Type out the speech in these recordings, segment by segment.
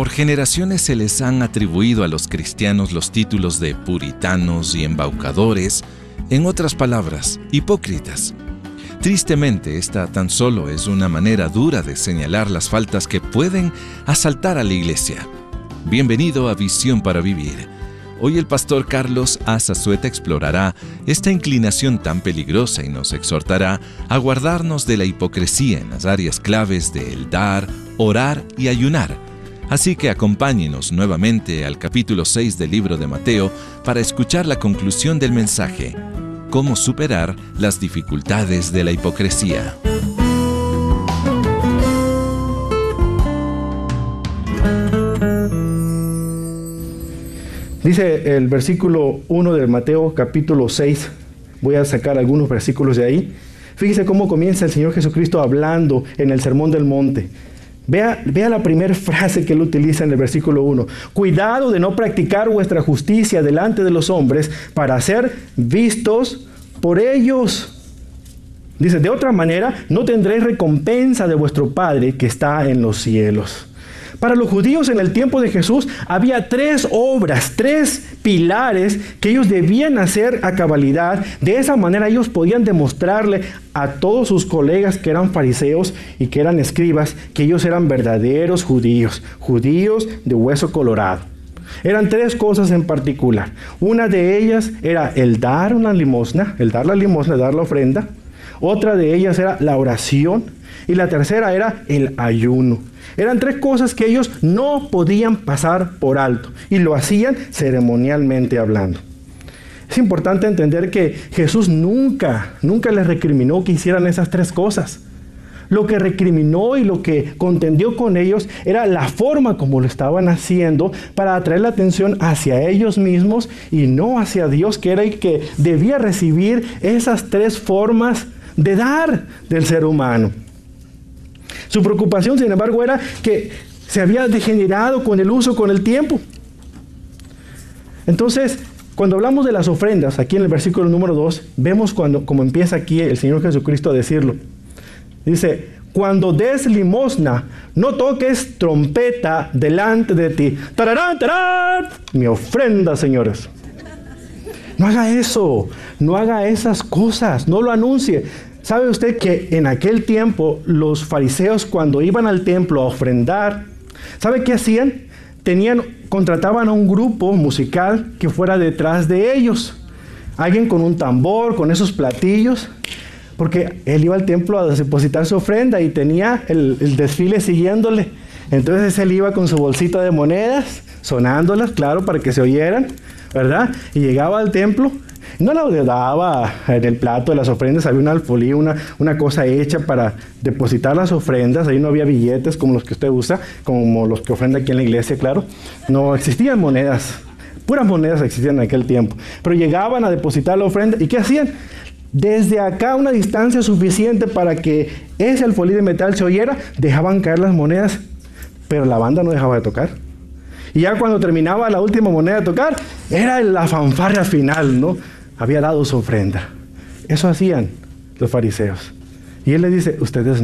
Por generaciones se les han atribuido a los cristianos los títulos de puritanos y embaucadores, en otras palabras, hipócritas. Tristemente, esta tan solo es una manera dura de señalar las faltas que pueden asaltar a la iglesia. Bienvenido a Visión para Vivir. Hoy el pastor Carlos A. Zazueta explorará esta inclinación tan peligrosa y nos exhortará a guardarnos de la hipocresía en las áreas claves del dar, orar y ayunar. Así que acompáñenos nuevamente al capítulo 6 del libro de Mateo para escuchar la conclusión del mensaje: cómo superar las dificultades de la hipocresía. Dice el versículo 1 de Mateo capítulo 6, voy a sacar algunos versículos de ahí. Fíjese cómo comienza el Señor Jesucristo hablando en el Sermón del Monte. Vea la primera frase que él utiliza en el versículo 1. Cuidado de no practicar vuestra justicia delante de los hombres para ser vistos por ellos. Dice, de otra manera, no tendréis recompensa de vuestro Padre que está en los cielos. Para los judíos en el tiempo de Jesús había 3 obras, 3 pilares que ellos debían hacer a cabalidad. De esa manera ellos podían demostrarle a todos sus colegas que eran fariseos y que eran escribas que ellos eran verdaderos judíos, judíos de hueso colorado. Eran 3 cosas en particular. Una de ellas era el dar una limosna, dar la ofrenda. Otra de ellas era la oración. Y la tercera era el ayuno. Eran 3 cosas que ellos no podían pasar por alto. Y lo hacían ceremonialmente hablando. Es importante entender que Jesús nunca les recriminó que hicieran esas 3 cosas. Lo que recriminó y lo que contendió con ellos era la forma como lo estaban haciendo para atraer la atención hacia ellos mismos y no hacia Dios, que era el que debía recibir esas 3 formas de dar del ser humano. Su preocupación, sin embargo, era que se había degenerado con el uso, con el tiempo. Entonces, cuando hablamos de las ofrendas, aquí en el versículo número 2, vemos como empieza aquí el Señor Jesucristo a decirlo. Dice, cuando des limosna, no toques trompeta delante de ti. ¡Tararán, tarán! Mi ofrenda, señores. No haga eso, no haga esas cosas, no lo anuncie. ¿Sabe usted que en aquel tiempo los fariseos, cuando iban al templo a ofrendar, ¿sabe qué hacían? Contrataban a un grupo musical que fuera detrás de ellos. Alguien con un tambor, con esos platillos, porque él iba al templo a depositar su ofrenda y tenía el desfile siguiéndole. Entonces él iba con su bolsita de monedas, sonándolas, claro, para que se oyeran, ¿verdad? Y llegaba al templo. No le daba en el plato de las ofrendas, había una alfolía, una cosa hecha para depositar las ofrendas. Ahí no había billetes como los que usted usa, como los que ofrenda aquí en la iglesia, claro. No existían monedas, puras monedas existían en aquel tiempo. Pero llegaban a depositar la ofrenda, ¿y qué hacían? Desde acá, una distancia suficiente para que ese alfolí de metal se oyera, dejaban caer las monedas, pero la banda no dejaba de tocar. Y ya cuando terminaba la última moneda de tocar, era la fanfarria final, ¿no? Había dado su ofrenda. Eso hacían los fariseos. Y él le dice, ustedes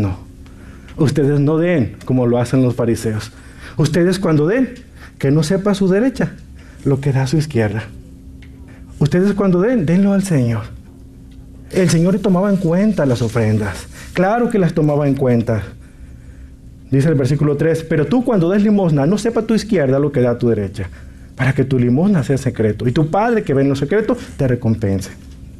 no den como lo hacen los fariseos. Ustedes cuando den, que no sepa su derecha lo que da su izquierda. Ustedes cuando denlo al Señor. El Señor tomaba en cuenta las ofrendas. Claro que las tomaba en cuenta. Dice el versículo 3, pero tú cuando des limosna, no sepa tu izquierda lo que da tu derecha, para que tu limosna sea secreto, y tu Padre que ve en lo secreto te recompense.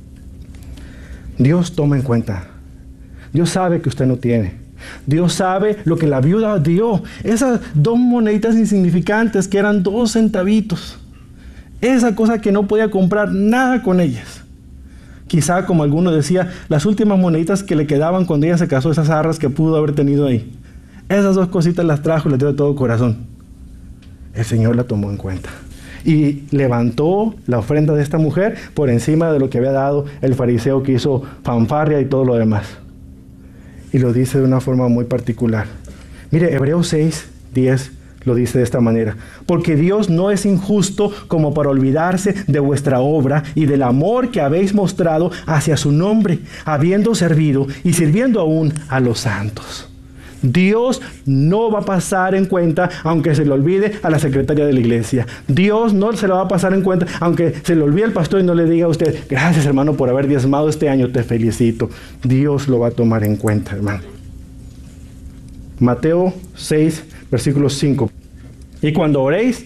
Dios toma en cuenta. Dios sabe que usted no tiene. Dios sabe lo que la viuda dio. Esas 2 moneditas insignificantes que eran 2 centavitos. Esa cosa que no podía comprar nada con ellas. Quizá, como alguno decía, las últimas moneditas que le quedaban cuando ella se casó, esas arras que pudo haber tenido ahí. Esas 2 cositas las trajo y las dio de todo corazón. El Señor la tomó en cuenta. Y levantó la ofrenda de esta mujer por encima de lo que había dado el fariseo que hizo fanfarria y todo lo demás. Y lo dice de una forma muy particular. Mire, Hebreos 6:10 lo dice de esta manera. Porque Dios no es injusto como para olvidarse de vuestra obra y del amor que habéis mostrado hacia su nombre, habiendo servido y sirviendo aún a los santos. Dios no va a pasar en cuenta aunque se le olvide a la secretaria de la iglesia. Dios no se lo va a pasar en cuenta aunque se le olvide al pastor y no le diga a usted, gracias hermano por haber diezmado este año, te felicito. Dios lo va a tomar en cuenta, hermano. Mateo 6, versículo 5. Y cuando oréis,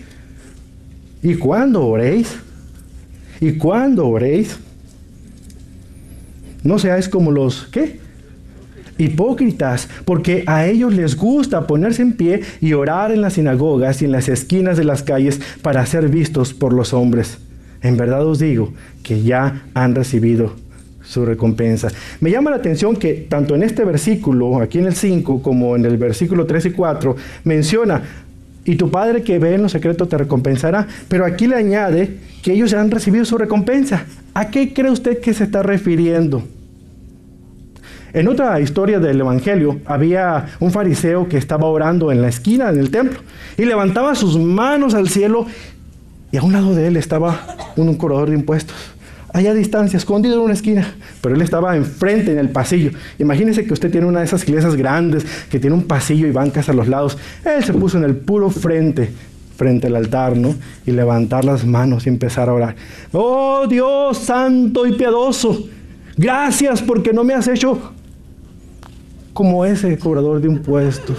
no seáis como los, ¿qué? Hipócritas, porque a ellos les gusta ponerse en pie y orar en las sinagogas y en las esquinas de las calles para ser vistos por los hombres. En verdad os digo que ya han recibido su recompensa. Me llama la atención que tanto en este versículo, aquí en el 5, como en el versículo 3 y 4, menciona, y tu Padre que ve en lo secreto te recompensará, pero aquí le añade que ellos ya han recibido su recompensa. ¿A qué cree usted que se está refiriendo? En otra historia del Evangelio, había un fariseo que estaba orando en la esquina del templo y levantaba sus manos al cielo y a un lado de él estaba un cobrador de impuestos, allá a distancia, escondido en una esquina, pero él estaba enfrente en el pasillo. Imagínese que usted tiene una de esas iglesias grandes que tiene un pasillo y bancas a los lados. Él se puso en el puro frente al altar, ¿no? Y levantar las manos y empezar a orar. Oh Dios santo y piadoso, gracias porque no me has hecho como ese cobrador de impuestos.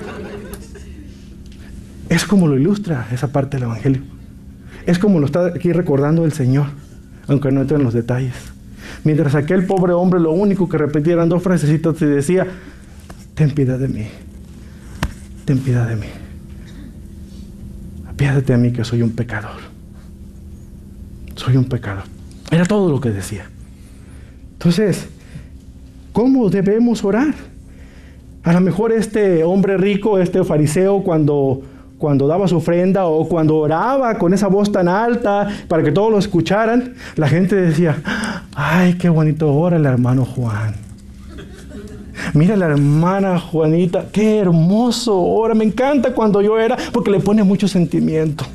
Es como lo ilustra esa parte del Evangelio. Es como lo está aquí recordando el Señor, aunque no entre en los detalles. Mientras aquel pobre hombre lo único que repetía eran 2 frasecitas y decía, ten piedad de mí, ten piedad de mí. Apiádate de mí que soy un pecador. Soy un pecador. Era todo lo que decía. Entonces, ¿cómo debemos orar? A lo mejor este hombre rico, este fariseo, cuando daba su ofrenda o cuando oraba con esa voz tan alta para que todos lo escucharan, la gente decía, ay, qué bonito ora el hermano Juan. Mira la hermana Juanita, qué hermoso ora. Me encanta cuando yo ora porque le pone mucho sentimiento.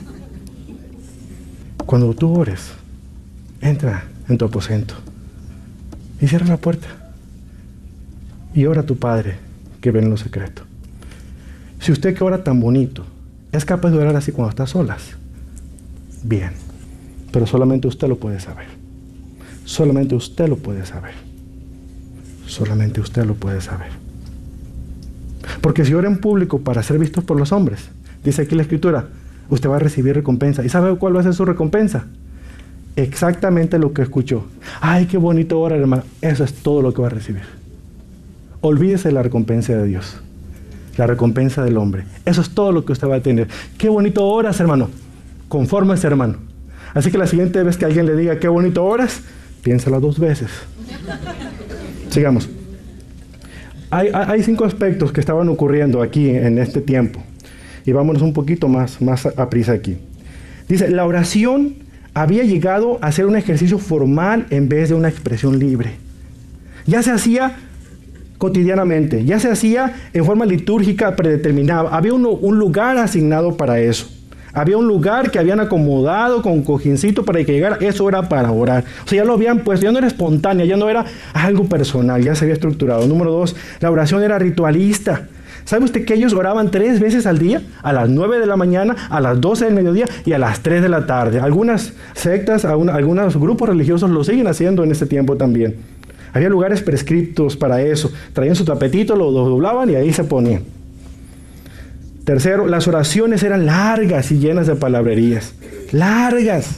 Cuando tú ores, entra en tu aposento y cierra la puerta y ora a tu Padre que ve en lo secreto. Si usted que ora tan bonito es capaz de orar así cuando está a solas, bien, pero solamente usted lo puede saber. Solamente usted lo puede saber. Solamente usted lo puede saber. Porque si ora en público para ser visto por los hombres, dice aquí la Escritura, usted va a recibir recompensa. ¿Y sabe cuál va a ser su recompensa? Exactamente lo que escuchó. Ay, qué bonito ora, hermano. Eso es todo lo que va a recibir. Olvídese de la recompensa de Dios, la recompensa del hombre. Eso es todo lo que usted va a tener. Qué bonito oras, hermano. Confórmese, hermano. Así que la siguiente vez que alguien le diga qué bonito oras, piénsalo 2 veces. Sigamos. Hay 5 aspectos que estaban ocurriendo aquí en este tiempo. Y vámonos un poquito más a prisa aquí. Dice, la oración había llegado a ser un ejercicio formal en vez de una expresión libre. Ya se hacía cotidianamente, ya se hacía en forma litúrgica predeterminada. Había un lugar asignado para eso. Había un lugar que habían acomodado con cojincito para que llegara. Eso era para orar. O sea, ya lo habían puesto, ya no era espontánea, ya no era algo personal, ya se había estructurado. Número 2, la oración era ritualista. ¿Sabe usted que ellos oraban 3 veces al día? A las 9 de la mañana, a las 12 del mediodía y a las 3 de la tarde. Algunas sectas, algunos grupos religiosos lo siguen haciendo en este tiempo también. Había lugares prescriptos para eso. Traían su tapetito, lo doblaban y ahí se ponían. Tercero, las oraciones eran largas y llenas de palabrerías. Largas.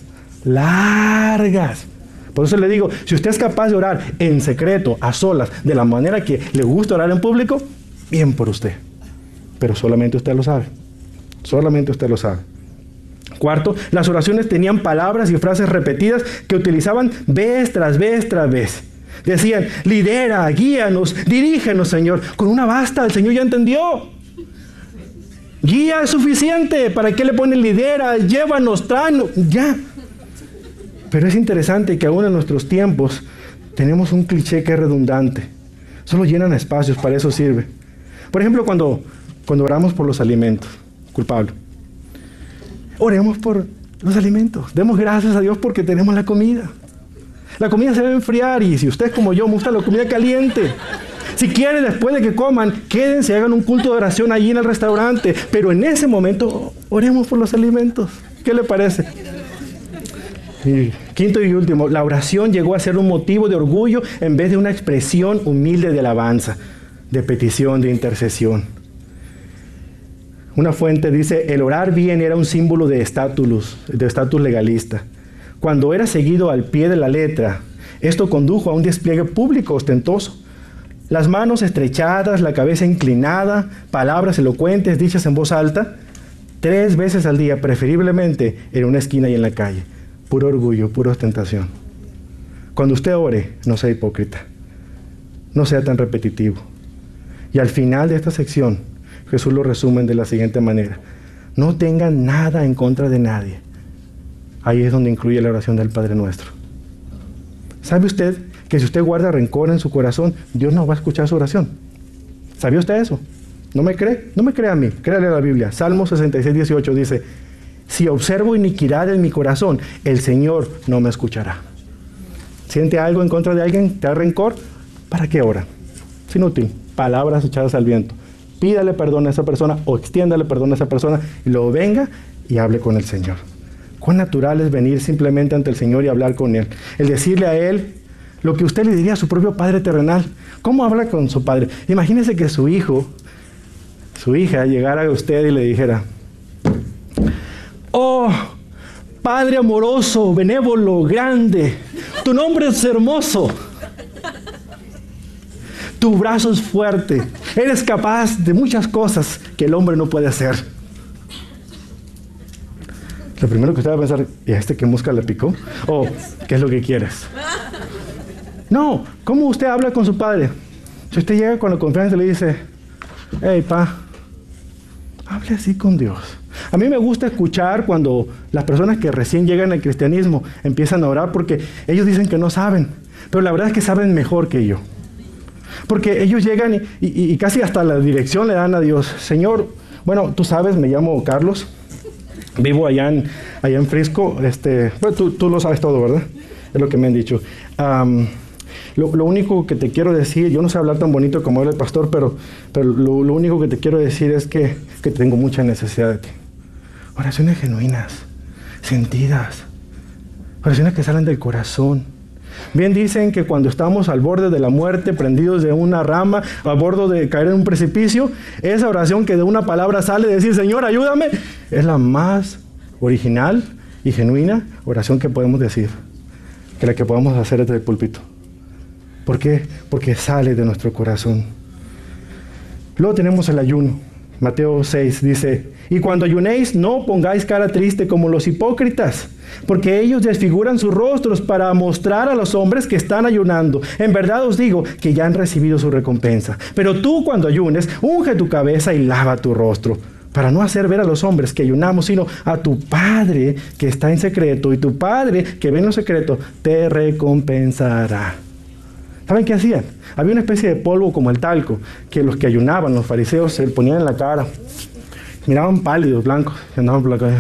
Por eso le digo, si usted es capaz de orar en secreto, a solas, de la manera que le gusta orar en público, bien por usted. Pero solamente usted lo sabe. Solamente usted lo sabe. Cuarto, las oraciones tenían palabras y frases repetidas que utilizaban vez tras vez tras vez. Decían, lidera, guíanos, dirígenos, Señor. Con una basta, el Señor ya entendió. Guía es suficiente. ¿Para qué le ponen lidera? Llévanos, tráenos, ya. Pero es interesante que aún en nuestros tiempos tenemos un cliché que es redundante. Solo llenan espacios, para eso sirve. Por ejemplo, cuando oramos por los alimentos, culpable. Oremos por los alimentos. Demos gracias a Dios porque tenemos la comida. La comida se debe enfriar y si usted como yo me gusta la comida caliente. Si quieren, después de que coman, quédense, hagan un culto de oración allí en el restaurante. Pero en ese momento, oremos por los alimentos. ¿Qué le parece? Y quinto y último, la oración llegó a ser un motivo de orgullo en vez de una expresión humilde de alabanza, de petición, de intercesión. Una fuente dice, el orar bien era un símbolo de estatus legalista. Cuando era seguido al pie de la letra, esto condujo a un despliegue público ostentoso. Las manos estrechadas, la cabeza inclinada, palabras elocuentes dichas en voz alta, 3 veces al día, preferiblemente en una esquina y en la calle. Puro orgullo, pura ostentación. Cuando usted ore, no sea hipócrita. No sea tan repetitivo. Y al final de esta sección, Jesús lo resume de la siguiente manera. No tengan nada en contra de nadie. Ahí es donde incluye la oración del Padre Nuestro. ¿Sabe usted que si usted guarda rencor en su corazón, Dios no va a escuchar su oración? ¿Sabía usted eso? ¿No me cree? No me crea a mí, créale a la Biblia. Salmo 66, 18 dice, si observo iniquidad en mi corazón, el Señor no me escuchará. ¿Siente algo en contra de alguien? ¿Te da rencor? ¿Para qué ora? Es inútil. Palabras echadas al viento. Pídale perdón a esa persona o extiéndale perdón a esa persona y luego venga y hable con el Señor. Cuán natural es venir simplemente ante el Señor y hablar con Él. El decirle a Él lo que usted le diría a su propio Padre terrenal. ¿Cómo habla con su Padre? Imagínese que su hija llegara a usted y le dijera, oh, Padre amoroso, benévolo, grande, tu nombre es hermoso. Tu brazo es fuerte. Eres capaz de muchas cosas que el hombre no puede hacer. Lo primero que usted va a pensar, ¿y a este qué mosca le picó? ¿O qué es lo que quieres? No, ¿cómo usted habla con su padre? Si usted llega con la confianza y le dice, hey, pa, hable así con Dios. A mí me gusta escuchar cuando las personas que recién llegan al cristianismo empiezan a orar porque ellos dicen que no saben, pero la verdad es que saben mejor que yo. Porque ellos llegan y casi hasta la dirección le dan a Dios. Señor, bueno, tú sabes, me llamo Carlos, vivo allá en Frisco. Bueno, tú lo sabes todo, ¿verdad? Es lo que me han dicho. Lo único que te quiero decir, yo no sé hablar tan bonito como habla el pastor, pero lo único que te quiero decir es que tengo mucha necesidad de ti. Oraciones genuinas, sentidas, oraciones que salen del corazón. Bien dicen que cuando estamos al borde de la muerte, prendidos de una rama, al borde de caer en un precipicio, esa oración que de una palabra sale, decir, Señor, ayúdame, es la más original y genuina oración que podemos decir, que la que podamos hacer desde el púlpito. ¿Por qué? Porque sale de nuestro corazón. Luego tenemos el ayuno. Mateo 6 dice, y cuando ayunéis, no pongáis cara triste como los hipócritas, porque ellos desfiguran sus rostros para mostrar a los hombres que están ayunando. En verdad os digo que ya han recibido su recompensa. Pero tú cuando ayunes, unge tu cabeza y lava tu rostro, para no hacer ver a los hombres que ayunamos, sino a tu Padre que está en secreto, y tu Padre que ve en lo secreto te recompensará. ¿Saben qué hacían? Había una especie de polvo como el talco, que los que ayunaban, los fariseos, se ponían en la cara. Miraban pálidos, blancos, y andaban por la calle.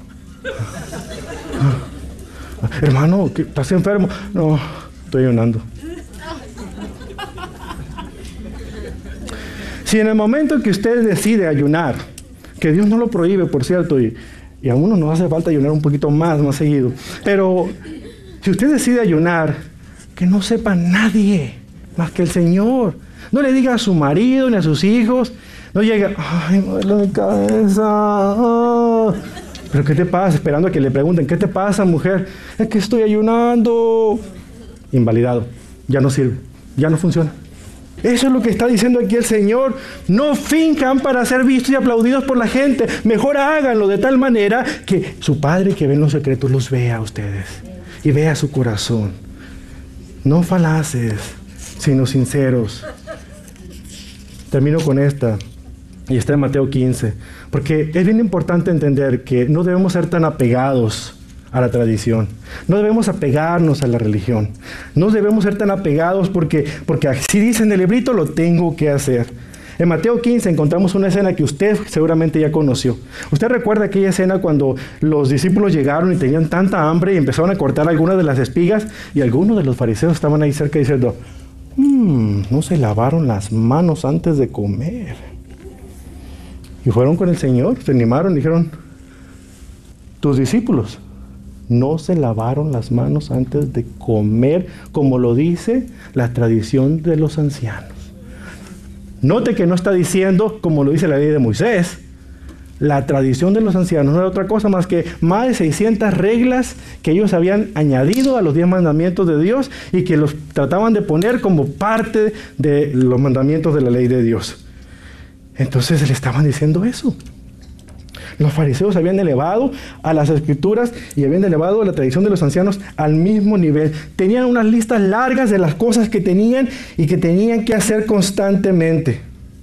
Hermano, ¿estás enfermo? No, estoy ayunando. Si en el momento que usted decide ayunar, que Dios no lo prohíbe, por cierto, y a uno nos hace falta ayunar un poquito más seguido, pero si usted decide ayunar, que no sepa nadie más que el Señor. No le diga a su marido ni a sus hijos. No llegue, ay, me duele mi cabeza. ¿Pero qué te pasa? Esperando a que le pregunten, ¿qué te pasa, mujer? Es que estoy ayunando. Invalidado. Ya no sirve. Ya no funciona. Eso es lo que está diciendo aquí el Señor. No finjan para ser vistos y aplaudidos por la gente. Mejor háganlo de tal manera que su Padre que ve en los secretos los vea a ustedes. Y vea su corazón. No falaces, sino sinceros. Termino con esta, y está en Mateo 15, porque es bien importante entender que no debemos ser tan apegados a la tradición. No debemos apegarnos a la religión. No debemos ser tan apegados porque así dice en el librito, lo tengo que hacer. En Mateo 15 encontramos una escena que usted seguramente ya conoció. ¿Usted recuerda aquella escena cuando los discípulos llegaron y tenían tanta hambre y empezaron a cortar algunas de las espigas y algunos de los fariseos estaban ahí cerca diciendo, no se lavaron las manos antes de comer. Y fueron con el Señor, se animaron y dijeron, tus discípulos no se lavaron las manos antes de comer, como lo dice la tradición de los ancianos. Note que no está diciendo, como lo dice la ley de Moisés, la tradición de los ancianos no era otra cosa más que más de 600 reglas que ellos habían añadido a los 10 mandamientos de Dios y que los trataban de poner como parte de los mandamientos de la ley de Dios. Entonces le estaban diciendo eso. Los fariseos habían elevado a las escrituras y habían elevado a la tradición de los ancianos al mismo nivel. Tenían unas listas largas de las cosas que tenían y que tenían que hacer constantemente.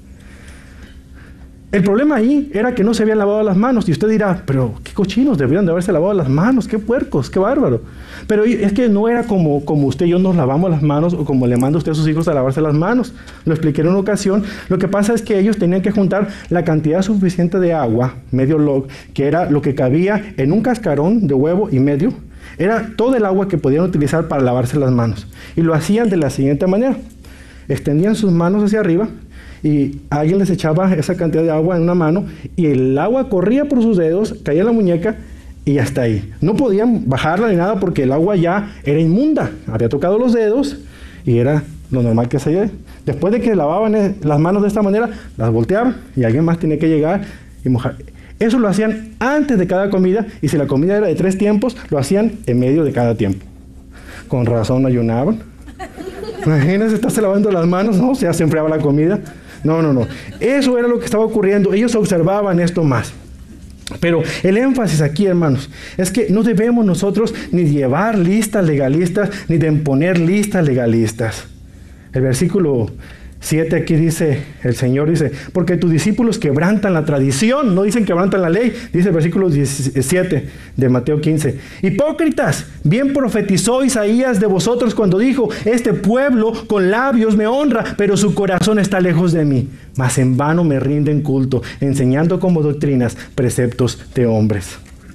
El problema ahí era que no se habían lavado las manos. Y usted dirá, pero qué cochinos, deberían de haberse lavado las manos, qué puercos, qué bárbaro. Pero es que no era como usted y yo nos lavamos las manos o como le manda usted a sus hijos a lavarse las manos. Lo expliqué en una ocasión. Lo que pasa es que ellos tenían que juntar la cantidad suficiente de agua, medio log, que era lo que cabía en un cascarón de huevo y medio. Era todo el agua que podían utilizar para lavarse las manos. Y lo hacían de la siguiente manera. Extendían sus manos hacia arriba y alguien les echaba esa cantidad de agua en una mano y el agua corría por sus dedos, caía en la muñeca y hasta ahí. No podían bajarla ni nada porque el agua ya era inmunda, había tocado los dedos y era lo normal que se hacía. Después de que lavaban las manos de esta manera, las volteaban y alguien más tenía que llegar y mojar. Eso lo hacían antes de cada comida y si la comida era de 3 tiempos, lo hacían en medio de cada tiempo. Con razón ayunaban. Imagínense estarse lavando las manos, no, se enfriaba la comida. No. Eso era lo que estaba ocurriendo. Ellos observaban esto más. Pero el énfasis aquí, hermanos, es que no debemos nosotros ni llevar listas legalistas, ni de imponer listas legalistas. El versículo 7 aquí dice, el Señor dice, porque tus discípulos quebrantan la tradición, no dicen quebrantan la ley, dice el versículo 17 de Mateo 15. Hipócritas, bien profetizó Isaías de vosotros cuando dijo, este pueblo con labios me honra, pero su corazón está lejos de mí. Mas en vano me rinden culto, enseñando como doctrinas preceptos de hombres.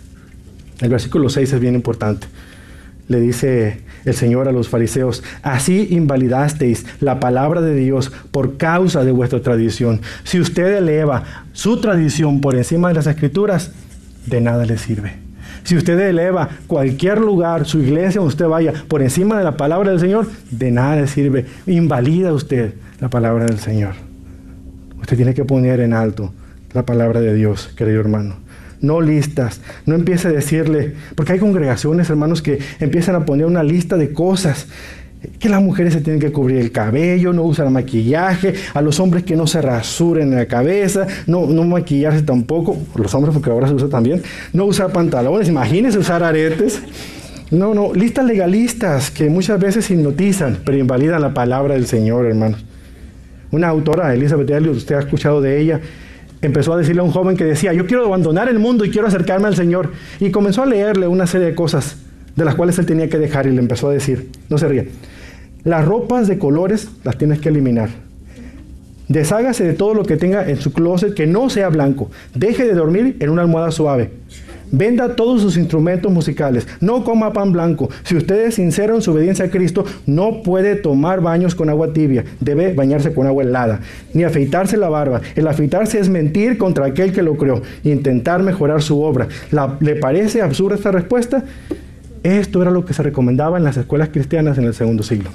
El versículo 6 es bien importante. Le dice el Señor a los fariseos, así invalidasteis la palabra de Dios por causa de vuestra tradición. Si usted eleva su tradición por encima de las Escrituras, de nada le sirve. Si usted eleva cualquier lugar, su iglesia donde usted vaya, por encima de la palabra del Señor, de nada le sirve. Invalida usted la palabra del Señor. Usted tiene que poner en alto la palabra de Dios, querido hermano. No listas, no empiece a decirle, porque hay congregaciones, hermanos, que empiezan a poner una lista de cosas, que las mujeres se tienen que cubrir el cabello, no usar maquillaje, a los hombres que no se rasuren la cabeza, no maquillarse tampoco, los hombres porque ahora se usa también, no usar pantalones, imagínense usar aretes. No, listas legalistas que muchas veces hipnotizan, pero invalidan la palabra del Señor, hermanos. Una autora, Elizabeth Elliot, usted ha escuchado de ella, empezó a decirle a un joven que decía, yo quiero abandonar el mundo y quiero acercarme al Señor. Y comenzó a leerle una serie de cosas de las cuales él tenía que dejar y le empezó a decir, no se ría, las ropas de colores las tienes que eliminar. Deshágase de todo lo que tenga en su closet que no sea blanco. Deje de dormir en una almohada suave. Venda todos sus instrumentos musicales. No coma pan blanco. Si usted es sincero en su obediencia a Cristo, no puede tomar baños con agua tibia. Debe bañarse con agua helada. Ni afeitarse la barba. El afeitarse es mentir contra aquel que lo creó. Intentar mejorar su obra. ¿Le parece absurda esta respuesta? Esto era lo que se recomendaba en las escuelas cristianas en el segundo siglo.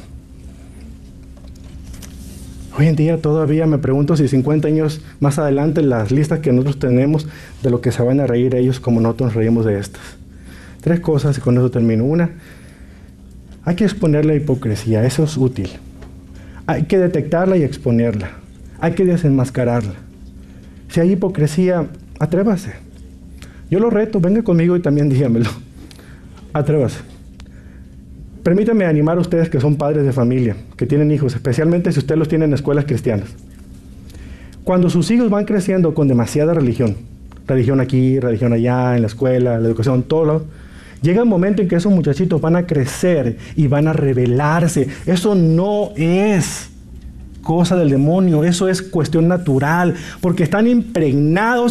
Hoy en día todavía me pregunto si 50 años más adelante las listas que nosotros tenemos de lo que se van a reír ellos como nosotros nos reímos de estas. 3 cosas y con eso termino. Una, hay que exponer la hipocresía, eso es útil. Hay que detectarla y exponerla. Hay que desenmascararla. Si hay hipocresía, atrévase. Yo lo reto, venga conmigo y también dígamelo. Atrévase. Permítanme animar a ustedes que son padres de familia, que tienen hijos, especialmente si usted los tiene en escuelas cristianas. Cuando sus hijos van creciendo con demasiada religión aquí, religión allá, en la escuela, en la educación, todo lado, llega un momento en que esos muchachitos van a crecer y van a rebelarse. Eso no es cosa del demonio, eso es cuestión natural, porque están impregnados